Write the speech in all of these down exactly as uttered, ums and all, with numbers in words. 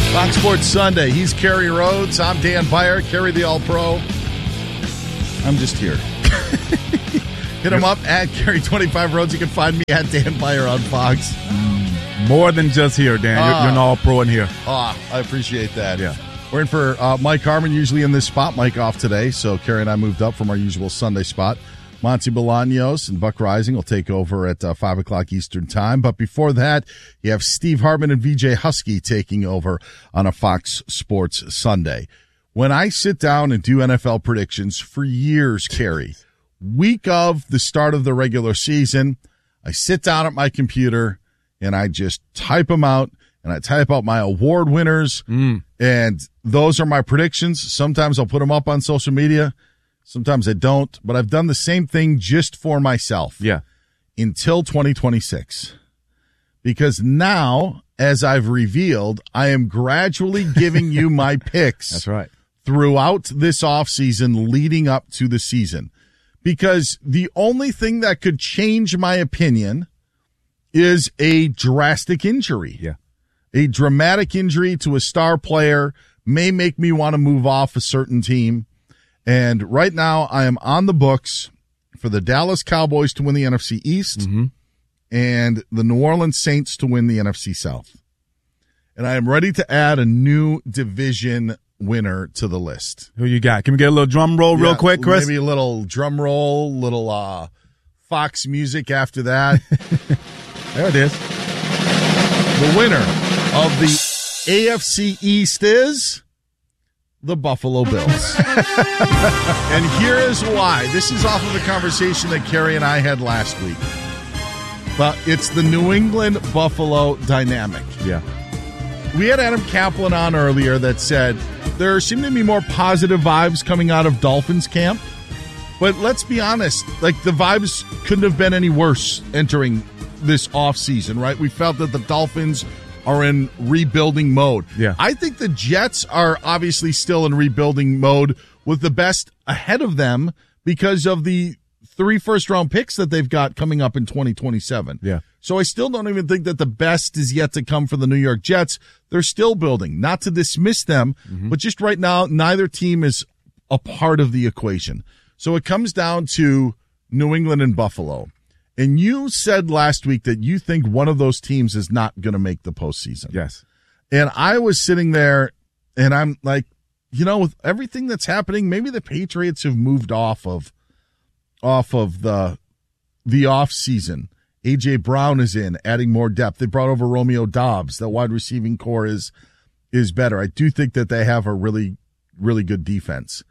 Fox Sports Sunday. He's Kerry Rhodes. I'm Dan Byer, Kerry the All-Pro. I'm just here. Hit him up at Kerry twenty-five Rhodes. You can find me at Dan Byer on Fox. More than just here, Dan. You're, Uh, you're an All-Pro in here. Ah, I appreciate that. Yeah. We're in for uh, Mike Harmon, usually in this spot. Mike off today, so Kerry and I moved up from our usual Sunday spot. Monty Bolaños and Buck Rising will take over at uh, five o'clock Eastern Time. But before that, you have Steve Hartman and V J Husky taking over on a Fox Sports Sunday. When I sit down and do N F L predictions for years, Kerry, week of the start of the regular season, I sit down at my computer and I just type them out, and I type out my award winners, Mm. and those are my predictions. Sometimes I'll put them up on social media. Sometimes I don't, but I've done the same thing just for myself. Yeah. Until twenty twenty-six. Because now, as I've revealed, I am gradually giving you my picks. That's right. Throughout this offseason leading up to the season. Because the only thing that could change my opinion is a drastic injury. Yeah. A dramatic injury to a star player may make me want to move off a certain team. And right now I am on the books for the Dallas Cowboys to win the N F C East Mm-hmm. and the New Orleans Saints to win the N F C South. And I am ready to add a new division winner to the list. Who you got? Can we get a little drum roll real Yeah, quick, Chris? Maybe a little drum roll, little uh, Fox music after that. There it is. The winner of the A F C East is the Buffalo Bills. And here is why. This is off of the conversation that Kerry and I had last week. But it's the New England Buffalo dynamic. Yeah. We had Adam Kaplan on earlier that said there seem to be more positive vibes coming out of Dolphins camp. But let's be honest, like the vibes couldn't have been any worse entering this offseason, right? We felt that the Dolphins are in rebuilding mode. Yeah. I think the Jets are obviously still in rebuilding mode with the best ahead of them because of the three first-round picks that they've got coming up in twenty twenty-seven. Yeah. So I still don't even think that the best is yet to come for the New York Jets. They're still building. Not to dismiss them, Mm-hmm. but just right now, neither team is a part of the equation. So it comes down to New England and Buffalo. And you said last week that you think one of those teams is not going to make the postseason. Yes. And I was sitting there and I'm like, you know, with everything that's happening, maybe the Patriots have moved off of off of the the off season. A J Brown is in, adding more depth. They brought over Romeo Doubs. That wide receiving core is is better. I do think that they have a really, really good defense.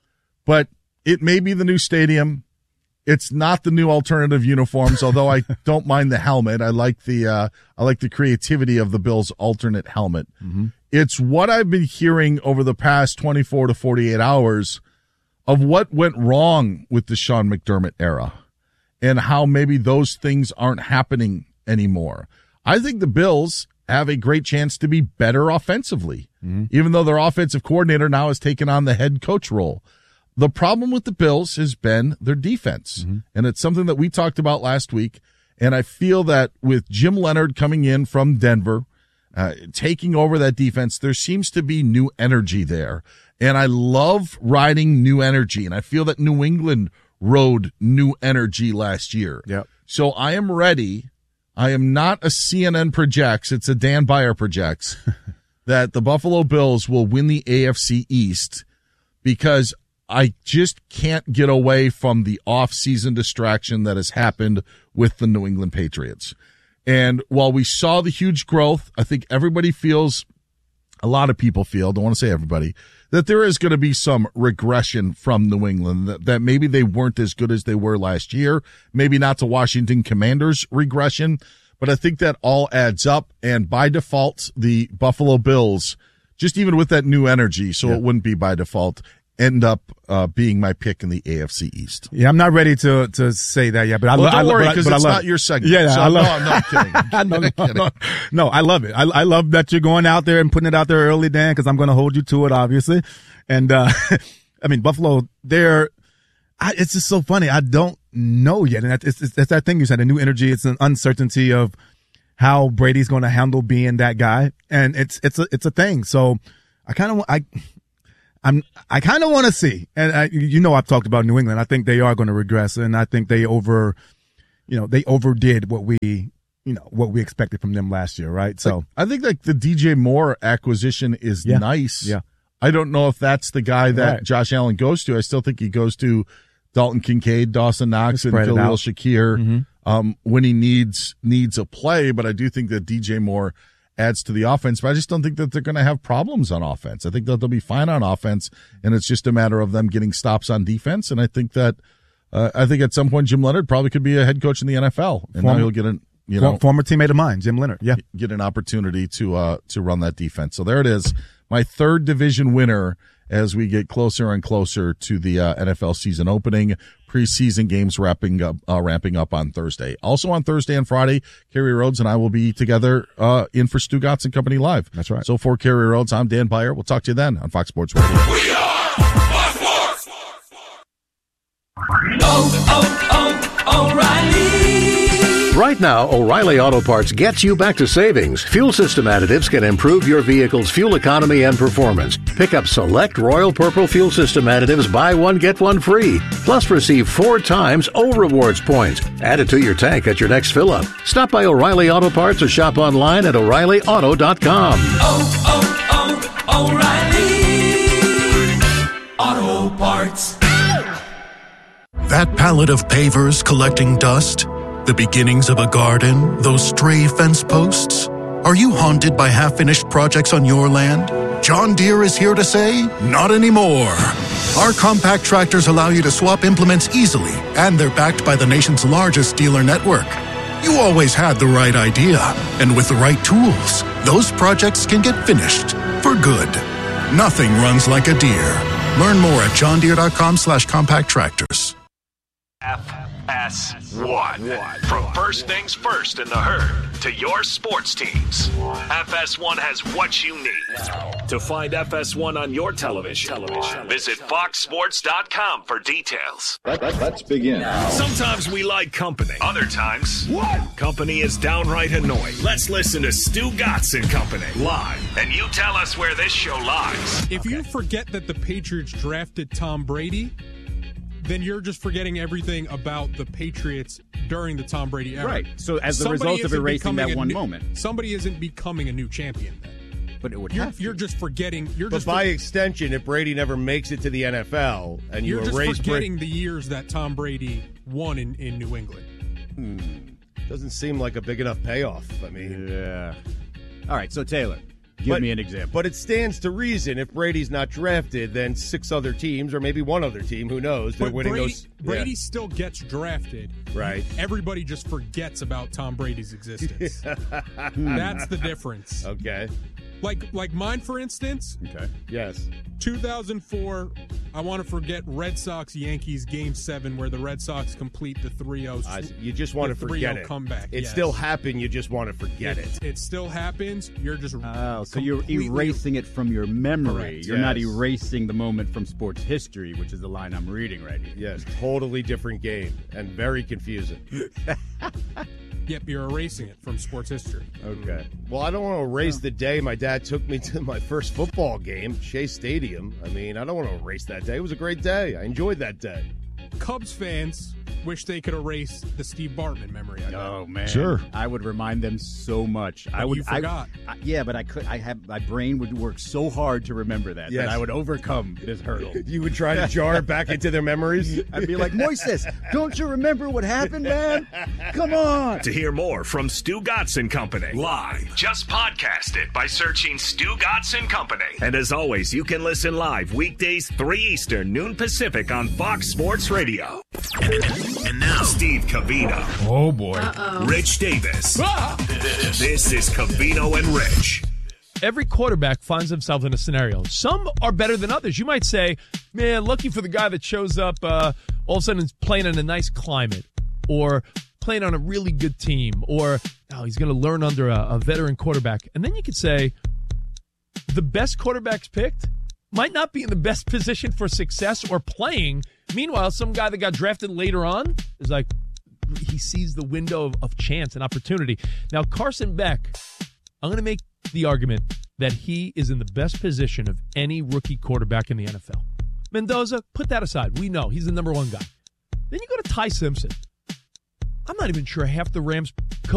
But it may be the new stadium. It's not the new alternative uniforms, although I don't mind the helmet. I like the uh, I like the creativity of the Bills' alternate helmet. Mm-hmm. It's what I've been hearing over the past twenty-four to forty-eight hours of what went wrong with the Sean McDermott era and how maybe those things aren't happening anymore. I think the Bills have a great chance to be better offensively, mm-hmm. even though their offensive coordinator now has taken on the head coach role. The problem with the Bills has been their defense, mm-hmm. and it's something that we talked about last week, and I feel that with Jim Leonard coming in from Denver, uh, taking over that defense, there seems to be new energy there, and I love riding new energy, and I feel that New England rode new energy last year. Yep. So I am ready. I am not a C N N projects, it's a Dan Byer projects, that the Buffalo Bills will win the A F C East because I just can't get away from the off-season distraction that has happened with the New England Patriots. And while we saw the huge growth, I think everybody feels, a lot of people feel, don't want to say everybody, that there is going to be some regression from New England, that, that maybe they weren't as good as they were last year, maybe not to Washington Commanders regression, but I think that all adds up. And by default, the Buffalo Bills, just even with that new energy, so yeah. it wouldn't be by default, end up uh, being my pick in the A F C East. Yeah, I'm not ready to to say that yet, but I, well, lo- don't I worry because it's I not your segment. Yeah, yeah so, I love. No, I'm not kidding. I'm no, no, kidding. no, no, I love it. I, I love that you're going out there and putting it out there early, Dan, because I'm going to hold you to it, obviously. And uh I mean, Buffalo, they're. I, it's just so funny. I don't know yet, and it's, it's, it's that thing you said, a new energy. It's an uncertainty of how Brady's going to handle being that guy. And it's, it's a, it's a thing. So I kind of, I, I'm, I kind of want to see, and I, you know, I've talked about New England. I think they are going to regress, and I think they over, you know, they overdid what we, you know, what we expected from them last year, right? So I think like the D J Moore acquisition is yeah, nice. Yeah. I don't know if that's the guy that right. Josh Allen goes to. I still think he goes to Dalton Kincaid, Dawson Knox, and Khalil Shakir mm-hmm. um, when he needs needs a play. But I do think that D J Moore adds to the offense, but I just don't think that they're going to have problems on offense. I think that they'll be fine on offense, and it's just a matter of them getting stops on defense. And I think that uh, I think at some point Jim Leonard probably could be a head coach in the N F L, and former, now he'll get an you know former teammate of mine, Jim Leonard, yeah, get an opportunity to uh to run that defense. So there it is, my third division winner as we get closer and closer to the uh, N F L season opening. Preseason games wrapping up, uh, ramping up on Thursday. Also on Thursday and Friday, Kerry Rhodes and I will be together uh, in for Stugotz and Company Live. That's right. So for Kerry Rhodes, I'm Dan Beyer. We'll talk to you then on Fox Sports Radio. We are Fox Sports. Oh, oh, O'Reilly. Right now, O'Reilly Auto Parts gets you back to savings. Fuel system additives can improve your vehicle's fuel economy and performance. Pick up select Royal Purple fuel system additives, buy one, get one free. Plus, receive four times O Rewards points. Add it to your tank at your next fill-up. Stop by O'Reilly Auto Parts or shop online at O'Reilly Auto dot com. Oh, oh, oh, O'Reilly Auto Parts. That pallet of pavers collecting dust? The beginnings of a garden? Those stray fence posts? Are you haunted by half-finished projects on your land? John Deere is here to say, not anymore. Our compact tractors allow you to swap implements easily, and they're backed by the nation's largest dealer network. You always had the right idea, and with the right tools, those projects can get finished for good. Nothing runs like a Deere. Learn more at john deere dot com slash compact tractors. F S one. From first things first in the herd to your sports teams, F S one has what you need. To find F S one on your television, visit fox sports dot com for details. Let, let, let's begin. Sometimes we like company. Other times, what? Company is downright annoying. Let's listen to Stugotz and Company live, and you tell us where this show lies. If you forget that the Patriots drafted Tom Brady, then you're just forgetting everything about the Patriots during the Tom Brady era. Right. So as the Somebody result of isn't erasing that becoming a one new- moment. Somebody isn't becoming a new champion then. But it would You're, have to. you're just forgetting. You're But just by extension, if Brady never makes it to the N F L and you you're just erase forgetting Brady, the years that Tom Brady won in, in New England. hmm, doesn't seem like a big enough payoff. I mean, Yeah. All right. So Taylor, give But- me an example. but it stands to reason if Brady's not drafted, then six other teams, or maybe one other team, who knows, they're But winning Brady, those. yeah. Brady still gets drafted. Right. Everybody just forgets about Tom Brady's existence. That's the difference. Okay. Like like mine, for instance. Okay. Yes. two thousand four, I want to forget Red Sox Yankees Game Seven, where the Red Sox complete the three oh. I see. You just want to the forget three oh it. comeback. It yes. still happened. You just want to forget it. It still happens. You're just Oh, so you're completely- erasing it from your memory. Correct, You're not yes. erasing the moment from sports history, which is the line I'm reading right here. Yes, totally different game and very confusing. Yep, you're erasing it from sports history. Okay. Well, I don't want to erase the day my dad took me to my first football game, Shea Stadium. I mean, I don't want to erase that day. It was a great day. I enjoyed that day. Cubs fans wish they could erase the Steve Bartman memory. I got. Oh man, Sure. I would remind them so much. I would. You forgot. I, I, yeah, but I could. I have my brain would work so hard to remember that Yes. that I would overcome this hurdle. You would try to jar it back into their memories? I'd be like, Moises, don't you remember what happened, man? Come on. To hear more from Stugotz and Company live, just podcast it by searching Stugotz and Company. And as always, you can listen live weekdays three Eastern, noon Pacific on Fox Sports Radio. And now, Steve Cavino. Oh, boy. Rich Davis. This is Cavino and Rich. Every quarterback finds himself in a scenario. Some are better than others. You might say, man, lucky for the guy that shows up uh, all of a sudden is playing in a nice climate or playing on a really good team or oh, he's going to learn under a, a veteran quarterback. And then you could say the best quarterbacks picked might not be in the best position for success or playing. Meanwhile, some guy that got drafted later on is like, he sees the window of, of chance and opportunity. Now, Carson Beck, I'm going to make the argument that he is in the best position of any rookie quarterback in the N F L. Mendoza, put that aside. We know he's the number one guy. Then you go to Ty Simpson. I'm not even sure half the Rams